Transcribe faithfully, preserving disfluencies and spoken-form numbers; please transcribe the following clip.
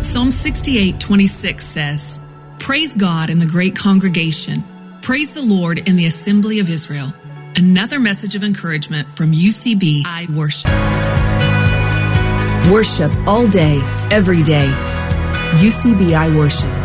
Psalm sixty-eight twenty-six says, "Praise God in the great congregation. Praise the Lord in the assembly of Israel." Another message of encouragement from U C B I Worship. Worship all day, every day. U C B I Worship.